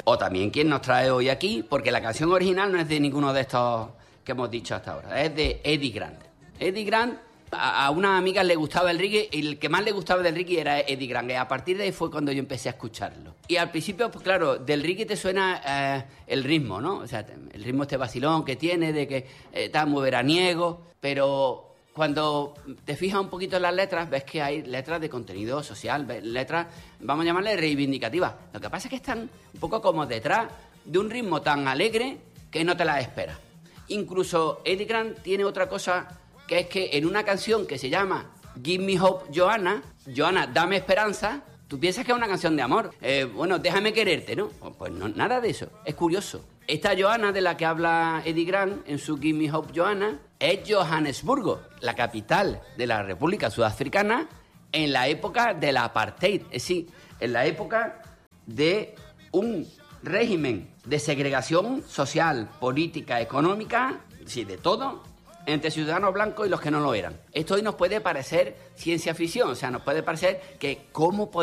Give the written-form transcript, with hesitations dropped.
O también quien nos trae hoy aquí, porque la canción original no es de ninguno de estos que hemos dicho hasta ahora, es de Eddie Grant. Eddie Grant, a unas amigas le gustaba el reggae, y el que más le gustaba del reggae era Eddie Grant, y a partir de ahí fue cuando yo empecé a escucharlo. Y al principio, pues claro, del reggae te suena el ritmo, ¿no? O sea, el ritmo este vacilón que tiene, de que está muy veraniego, pero cuando te fijas un poquito en las letras, ves que hay letras de contenido social, letras, vamos a llamarle reivindicativas. Lo que pasa es que están un poco como detrás de un ritmo tan alegre que no te las esperas. Incluso Eddie Grant tiene otra cosa, que es que en una canción que se llama Give Me Hope, Joanna, dame esperanza, tú piensas que es una canción de amor. Bueno, déjame quererte, ¿no? Pues no, nada de eso. Es curioso. Esta Joanna de la que habla Eddie Grant en su Give Me Hope, Joanna, es Johannesburgo, la capital de la República Sudafricana en la época del apartheid. Es decir, en la época de un régimen de segregación social, política, económica, sí, de todo, entre ciudadanos blancos y los que no lo eran. Esto hoy nos puede parecer ciencia ficción, o sea, nos puede parecer que cómo